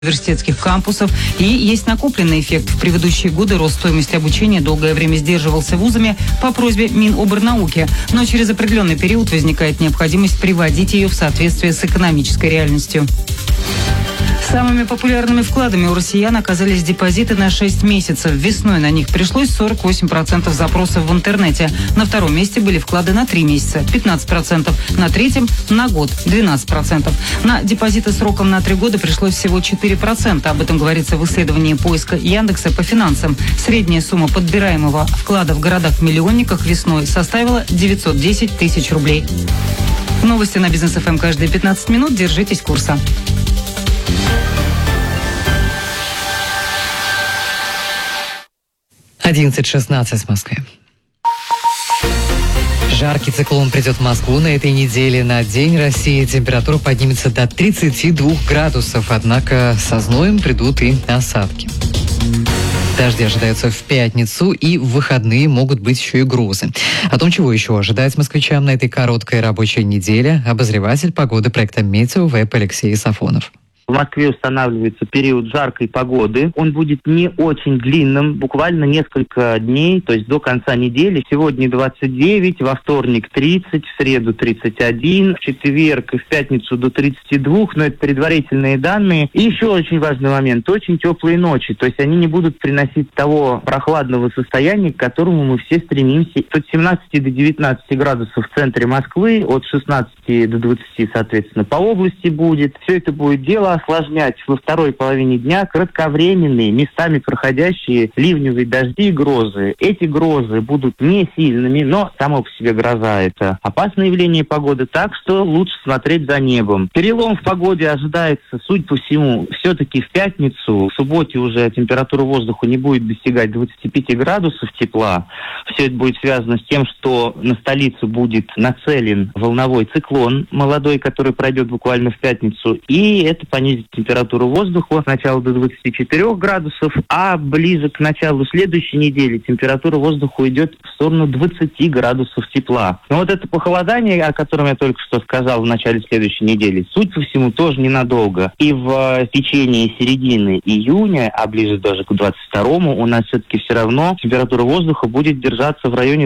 университетских кампусов, и есть накопленный эффект. В предыдущие годы рост стоимости обучения долгое время сдерживался вузами по просьбе Минобрнауки, но через определенный период возникает необходимость приводить ее в соответствие с экономической реальностью. Самыми популярными вкладами у россиян оказались депозиты на 6 месяцев. Весной на них пришлось 48% запросов в интернете. На втором месте были вклады на 3 месяца – 15%. На третьем – на год – 12%. На депозиты сроком на 3 года пришлось всего 4%. Об этом говорится в исследовании поиска Яндекса по финансам. Средняя сумма подбираемого вклада в городах-миллионниках весной составила 910 тысяч рублей. Новости на Бизнес ФМ каждые 15 минут. Держитесь курса. (11:16) в Москве. Жаркий циклон придет в Москву на этой неделе. На День России температура поднимется до 32 градусов, однако со зноем придут и осадки. Дожди ожидаются в пятницу, и в выходные могут быть еще и грозы. О том, чего еще ожидать москвичам на этой короткой рабочей неделе, обозреватель погоды проекта «Метеовеб» Алексей Сафонов. В Москве устанавливается период жаркой погоды. Он будет не очень длинным, буквально несколько дней, то есть до конца недели. Сегодня 29, во вторник 30, в среду 31, в четверг и в пятницу до 32, но это предварительные данные. И еще очень важный момент, очень теплые ночи, то есть они не будут приносить того прохладного состояния, к которому мы все стремимся. От 17 до 19 градусов в центре Москвы, от 16 до 20, соответственно, по области будет. Все это будет дело осложнять во второй половине дня кратковременные, местами проходящие ливневые дожди и грозы. Эти грозы будут не сильными, но само по себе гроза – это опасное явление погоды, так что лучше смотреть за небом. Перелом в погоде ожидается, судя по всему, все-таки в пятницу. В субботе уже температура воздуха не будет достигать 25 градусов тепла. Все это будет связано с тем, что на столицу будет нацелен волновой циклон молодой, который пройдет буквально в пятницу, и это понизит температуру воздуха сначала до 24 градусов, а ближе к началу следующей недели температура воздуха уйдет в сторону 20 градусов тепла. Но вот это похолодание, о котором я только что сказал в начале следующей недели, судя по всему, тоже ненадолго. И в течение середины июня, а ближе даже к 22-му, у нас все-таки все равно температура воздуха будет держаться в районе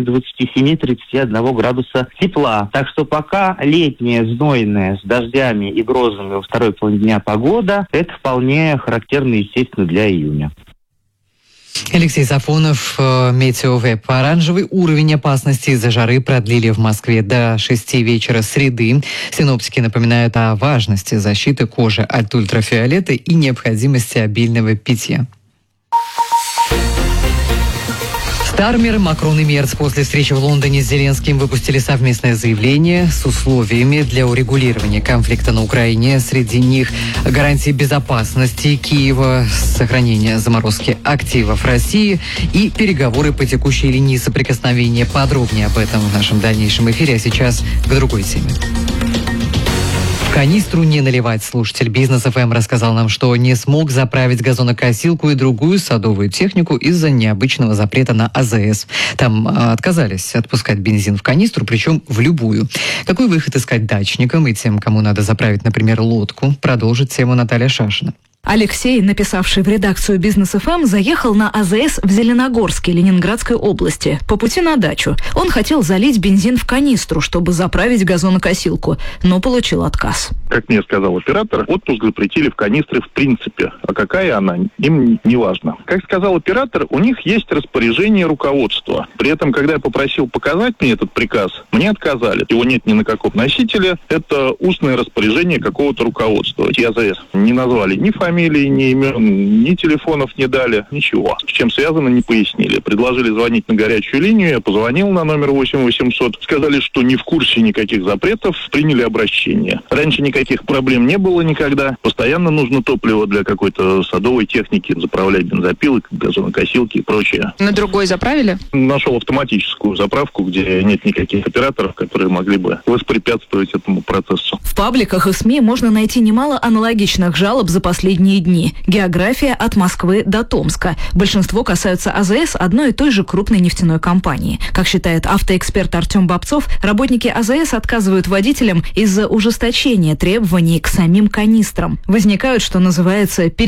27-31 градуса тепла. Так что пока летняя, знойная, с дождями и грозами во второй половине дня погода, это вполне характерно, естественно, для июня. Алексей Сафонов, Метеовеб. Оранжевый уровень опасности из-за жары продлили в Москве до 6 вечера среды. Синоптики напоминают о важности защиты кожи от ультрафиолета и необходимости обильного питья. Стармер, Макрон и Мерц после встречи в Лондоне с Зеленским выпустили совместное заявление с условиями для урегулирования конфликта на Украине. Среди них гарантии безопасности Киева, сохранение заморозки активов России и переговоры по текущей линии соприкосновения. Подробнее об этом в нашем дальнейшем эфире, а сейчас к другой теме. Канистру не наливать. Слушатель Бизнес ФМ рассказал нам, что не смог заправить газонокосилку и другую садовую технику из-за необычного запрета на АЗС. Там отказались отпускать бензин в канистру, причем в любую. Какой выход искать дачникам и тем, кому надо заправить, например, лодку, продолжит тему Наталья Шашина. Алексей, написавший в редакцию Бизнес ФМ, заехал на АЗС в Зеленогорске Ленинградской области по пути на дачу. Он хотел залить бензин в канистру, чтобы заправить газонокосилку, но получил отказ. Как мне сказал оператор, отпуск запретили в канистре в принципе. А какая она, им не важно. Как сказал оператор, у них есть распоряжение руководства. При этом, когда я попросил показать мне этот приказ, мне отказали. Его нет ни на каком носителе. Это устное распоряжение какого-то руководства. И АЗС не назвали ни фамилии, ни имен, ни телефонов не дали, ничего. С чем связано, не пояснили. Предложили звонить на горячую линию, я позвонил на номер 8800, сказали, что не в курсе никаких запретов, приняли обращение. Раньше никаких проблем не было никогда. Постоянно нужно топливо для какой-то садовой техники, заправлять бензопилы, газонокосилки и прочее. На другой заправили? Нашел автоматическую заправку, где нет никаких операторов, которые могли бы воспрепятствовать этому процессу. В пабликах и СМИ можно найти немало аналогичных жалоб за последние дни. География от Москвы до Томска. Большинство касаются АЗС одной и той же крупной нефтяной компании. Как считает автоэксперт Артем Бобцов, работники АЗС отказывают водителям из-за ужесточения требований к самим канистрам. Возникают, что называется,